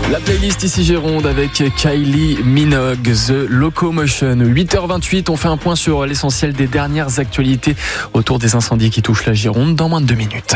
La playlist ici Gironde avec Kylie Minogue, The Locomotion. 8h28, on fait un point sur l'essentiel des dernières actualités autour des incendies qui touchent la Gironde dans moins de 2 minutes.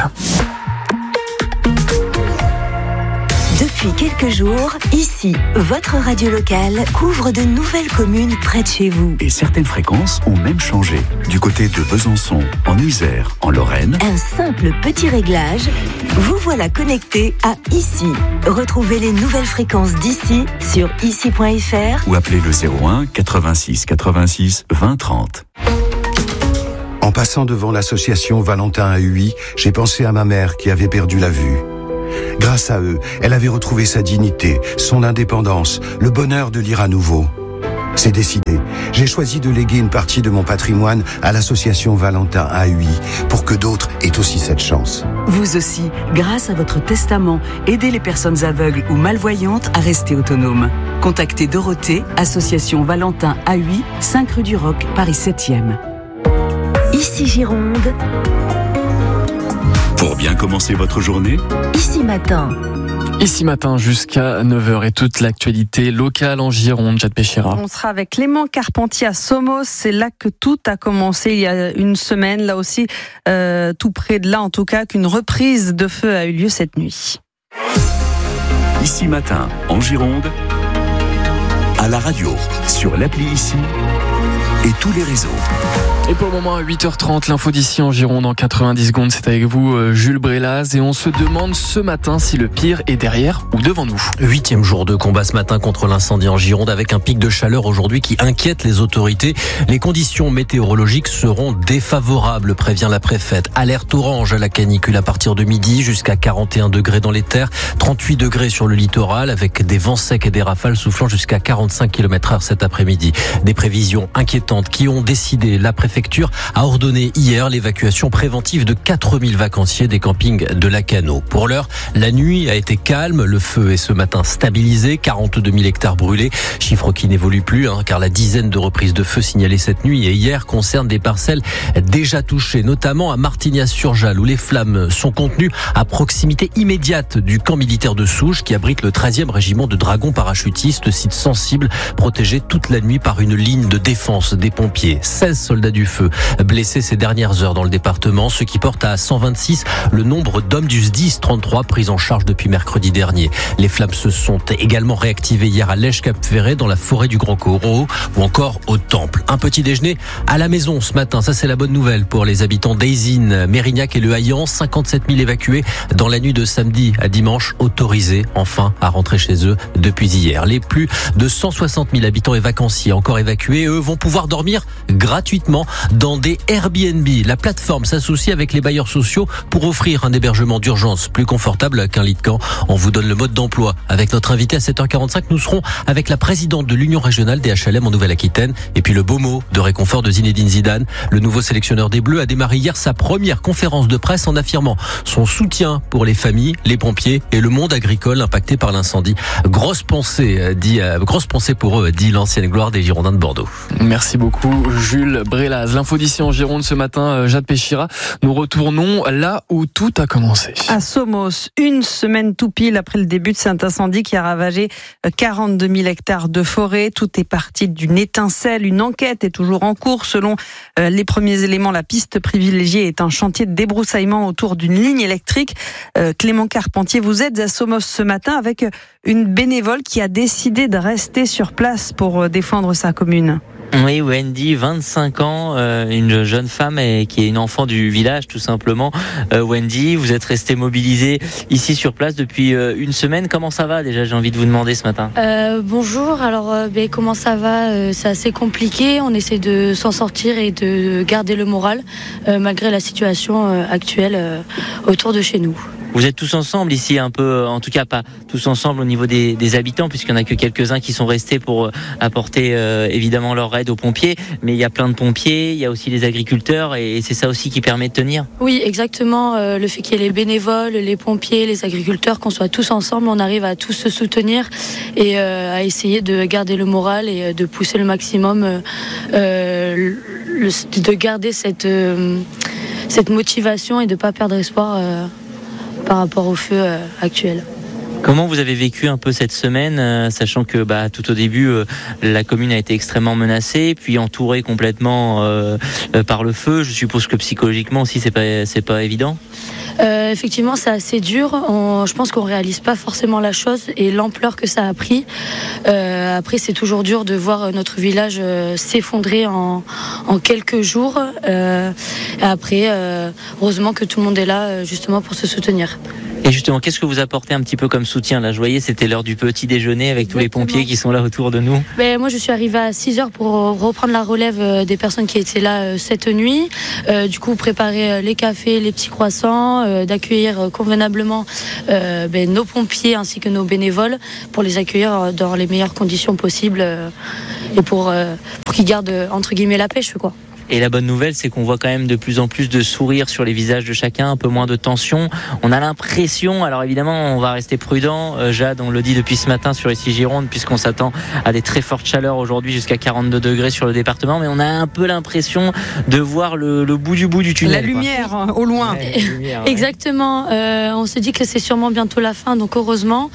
Depuis quelques jours, ici, votre radio locale couvre de nouvelles communes près de chez vous. Et certaines fréquences ont même changé. Du côté de Besançon, en Isère, en Lorraine. Un simple petit réglage, vous voilà connecté à Ici. Retrouvez les nouvelles fréquences d'ici sur ici.fr Ou appelez le 01 86 86 20 30. En passant devant l'association Valentin à Huy, j'ai pensé à ma mère qui avait perdu la vue. Grâce à eux, elle avait retrouvé sa dignité, son indépendance, le bonheur de lire à nouveau. C'est décidé. J'ai choisi de léguer une partie de mon patrimoine à l'association Valentin à Huy pour que d'autres aient aussi cette chance. Vous aussi, grâce à votre testament, aidez les personnes aveugles ou malvoyantes à rester autonomes. Contactez Dorothée, association Valentin à Huy, 5 rue du Roc, Paris 7e. Ici Gironde. Pour bien commencer votre journée, Ici matin. Ici matin jusqu'à 9h et toute l'actualité locale en Gironde, Jade Péchira. On sera avec Clément Carpentier à Somos. C'est là que tout a commencé il y a une semaine. Là aussi, tout près de là en tout cas, qu'une reprise de feu a eu lieu cette nuit. Ici matin, en Gironde, à la radio, sur l'appli Ici et tous les réseaux. Et pour le moment, à 8h30, l'info d'ici en Gironde en 90 secondes. C'est avec vous, Jules Brélaz. Et on se demande ce matin si le pire est derrière ou devant nous. 8e jour de combat ce matin contre l'incendie en Gironde avec un pic de chaleur aujourd'hui qui inquiète les autorités. Les conditions météorologiques seront défavorables, prévient la préfète. Alerte orange à la canicule à partir de midi jusqu'à 41 degrés dans les terres, 38 degrés sur le littoral avec des vents secs et des rafales soufflant jusqu'à 45 km/h cet après-midi. Des prévisions inquiétantes qui ont décidé la préfecture a ordonné hier l'évacuation préventive de 4000 vacanciers des campings de Lacanau. Pour l'heure, la nuit a été calme. Le feu est ce matin stabilisé. 42 000 hectares brûlés. Chiffre qui n'évolue plus, car la dizaine de reprises de feu signalées cette nuit et hier concerne des parcelles déjà touchées, notamment à Martignas-sur-Jalles, où les flammes sont contenues à proximité immédiate du camp militaire de Souges, qui abrite le 13e régiment de dragons parachutistes, site sensible, protégé toute la nuit par une ligne de défense des pompiers. 16 soldats du feu blessés ces dernières heures dans le département, ce qui porte à 126 le nombre d'hommes du SDIS 33 pris en charge depuis mercredi dernier. Les flammes se sont également réactivées hier à Lèche-Cap-Ferret, dans la forêt du Grand Corot ou encore au Temple. Un petit déjeuner à la maison ce matin, ça c'est la bonne nouvelle pour les habitants d'Aisines, Mérignac et Le Haillan. 57 000 évacués dans la nuit de samedi à dimanche, autorisés enfin à rentrer chez eux depuis hier. Les plus de 160 000 habitants et vacanciers encore évacués, eux, vont pouvoir dormir gratuitement dans des Airbnb. La plateforme s'associe avec les bailleurs sociaux pour offrir un hébergement d'urgence plus confortable qu'un lit de camp. On vous donne le mode d'emploi. Avec notre invité à 7h45, nous serons avec la présidente de l'Union régionale des HLM en Nouvelle-Aquitaine et puis le beau mot de réconfort de Zinedine Zidane. Le nouveau sélectionneur des Bleus a démarré hier sa première conférence de presse en affirmant son soutien pour les familles, les pompiers et le monde agricole impacté par l'incendie. Grosse pensée pour eux, dit l'ancienne gloire des Girondins de Bordeaux. Merci beaucoup, Jules Brélaz. L'info d'ici en Gironde ce matin, Jade Péchira. Nous retournons là où tout a commencé. À Somos, une semaine tout pile après le début de cet incendie qui a ravagé 42 000 hectares de forêt. Tout est parti d'une étincelle. Une enquête est toujours en cours. Selon les premiers éléments, la piste privilégiée est un chantier de débroussaillement autour d'une ligne électrique. Clément Carpentier, vous êtes à Somos ce matin avec une bénévole qui a décidé de rester sur place pour défendre sa commune. Oui, Wendy, 25 ans, une jeune femme qui est une enfant du village tout simplement. Wendy, vous êtes restée mobilisée ici sur place depuis une semaine. Comment ça va déjà, j'ai envie de vous demander ce matin? Bonjour, alors comment ça va? C'est assez compliqué, on essaie de s'en sortir et de garder le moral malgré la situation actuelle autour de chez nous. Vous êtes tous ensemble ici, un peu, en tout cas pas tous ensemble au niveau des habitants, puisqu'il n'y en a que quelques-uns qui sont restés pour apporter évidemment leur aide aux pompiers. Mais il y a plein de pompiers, il y a aussi les agriculteurs, et c'est ça aussi qui permet de tenir. Oui, exactement. Le fait qu'il y ait les bénévoles, les pompiers, les agriculteurs, qu'on soit tous ensemble, on arrive à tous se soutenir et à essayer de garder le moral et de pousser le maximum, de garder cette motivation et de ne pas perdre espoir par rapport au feu actuel. Comment vous avez vécu un peu cette semaine, sachant que tout au début la commune a été extrêmement menacée, puis entourée complètement par le feu. Je suppose que psychologiquement aussi c'est pas évident. Effectivement, c'est assez dur. Je pense qu'on réalise pas forcément la chose et l'ampleur que ça a pris. Après, c'est toujours dur de voir notre village s'effondrer en quelques jours. Après, heureusement que tout le monde est là justement pour se soutenir. Et justement, qu'est-ce que vous apportez un petit peu comme soutien là? Je voyais, c'était l'heure du petit déjeuner avec tous les pompiers qui sont là autour de nous. Moi, je suis arrivée à 6h pour reprendre la relève des personnes qui étaient là cette nuit. Du coup, préparer les cafés, les petits croissants, d'accueillir convenablement nos pompiers ainsi que nos bénévoles pour les accueillir dans les meilleures conditions possibles et pour qu'ils gardent entre guillemets la pêche, quoi. Et la bonne nouvelle, c'est qu'on voit quand même de plus en plus de sourires sur les visages de chacun, un peu moins de tension. On a l'impression, alors évidemment, on va rester prudent. Jade, on le dit depuis ce matin sur ici Gironde, puisqu'on s'attend à des très fortes chaleurs aujourd'hui, jusqu'à 42 degrés sur le département. Mais on a un peu l'impression de voir le bout du tunnel. La lumière, au loin. Ouais, la lumière, ouais. Exactement. On se dit que c'est sûrement bientôt la fin, donc heureusement.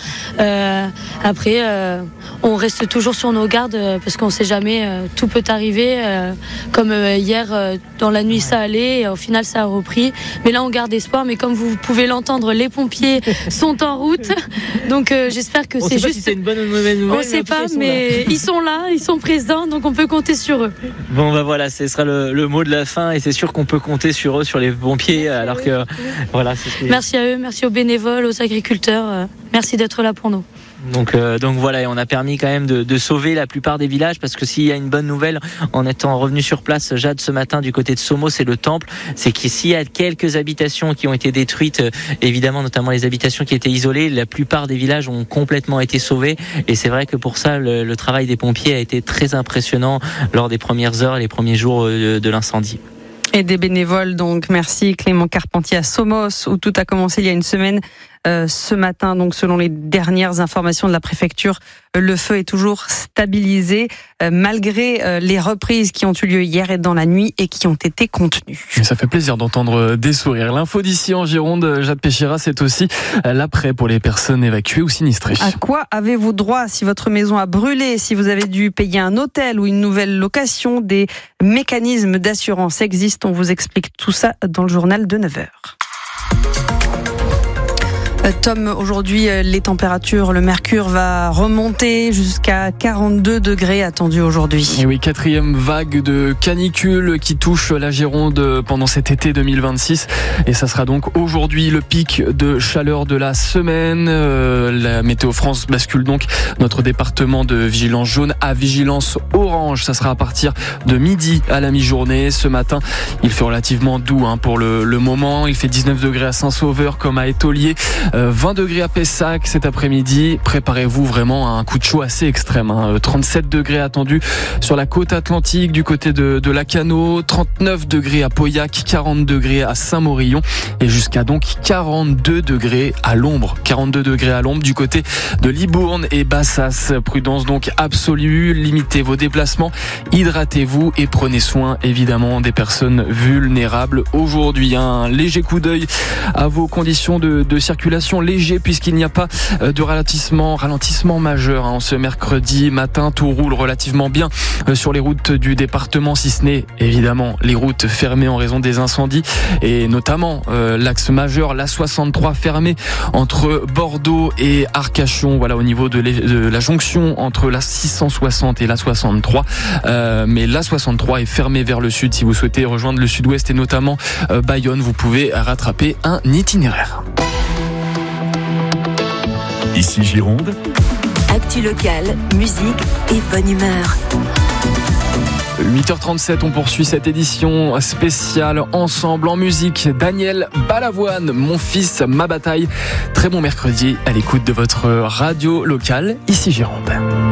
Après, on reste toujours sur nos gardes parce qu'on ne sait jamais, tout peut arriver. Comme hier, dans la nuit, ça allait et au final, ça a repris. Mais là, on garde espoir. Mais comme vous pouvez l'entendre, les pompiers sont en route. Donc, j'espère que c'est juste. On ne sait pas si c'est une bonne ou une mauvaise nouvelle. On ne sait pas, mais ils sont là, ils sont présents, donc on peut compter sur eux. Bon, voilà, ce sera le mot de la fin et c'est sûr qu'on peut compter sur eux, sur les pompiers, alors que voilà. Merci à eux, merci aux bénévoles, aux agriculteurs. Merci d'être là pour nous. Donc voilà, et on a permis quand même de sauver la plupart des villages, parce que s'il y a une bonne nouvelle en étant revenu sur place, Jade, ce matin du côté de Somo, c'est le temple, c'est qu'ici il y a quelques habitations qui ont été détruites, évidemment notamment les habitations qui étaient isolées, la plupart des villages ont complètement été sauvés, et c'est vrai que pour ça le travail des pompiers a été très impressionnant lors des premières heures et les premiers jours de l'incendie. Et des bénévoles, donc merci Clément Carpentier à Somos, où tout a commencé il y a une semaine. Ce matin, donc selon les dernières informations de la préfecture, le feu est toujours stabilisé malgré les reprises qui ont eu lieu hier et dans la nuit et qui ont été contenues. Ça fait plaisir d'entendre des sourires. L'info d'ici en Gironde, Jade Péchira, c'est aussi l'après pour les personnes évacuées ou sinistrées. À quoi avez-vous droit si votre maison a brûlé, si vous avez dû payer un hôtel ou une nouvelle location? Des mécanismes d'assurance existent. On vous explique tout ça dans le journal de 9h. Tom, aujourd'hui, les températures, le mercure va remonter jusqu'à 42 degrés attendus aujourd'hui. Et oui, 4e vague de canicule qui touche la Gironde pendant cet été 2026. Et ça sera donc aujourd'hui le pic de chaleur de la semaine. La Météo France bascule donc notre département de vigilance jaune à vigilance orange. Ça sera à partir de midi à la mi-journée. Ce matin, il fait relativement doux pour le moment. Il fait 19 degrés à Saint-Sauveur comme à Étolier. 20 degrés à Pessac cet après-midi. Préparez-vous vraiment à un coup de chaud assez extrême. 37 degrés attendus sur la côte atlantique du côté de Lacanau. 39 degrés à Pauillac. 40 degrés à Saint-Morillon. Et jusqu'à donc 42 degrés à l'ombre. 42 degrés à l'ombre du côté de Libourne et Bassas. Prudence donc absolue. Limitez vos déplacements. Hydratez-vous et prenez soin évidemment des personnes vulnérables. Aujourd'hui, un léger coup d'œil à vos conditions de circulation. Léger puisqu'il n'y a pas de ralentissement majeur en ce mercredi matin. Tout roule relativement bien sur les routes du département, si ce n'est évidemment les routes fermées en raison des incendies et notamment l'axe majeur, la 63 fermée entre Bordeaux et Arcachon, voilà, au niveau de la jonction entre la 660 et la 63, mais la 63 est fermée vers le sud. Si vous souhaitez rejoindre le sud-ouest et notamment Bayonne, vous pouvez rattraper un itinéraire. Ici Gironde. Actu locale, musique et bonne humeur. 8h37, on poursuit cette édition spéciale ensemble en musique. Daniel Balavoine, Mon fils, ma bataille. Très bon mercredi à l'écoute de votre radio locale, ici Gironde.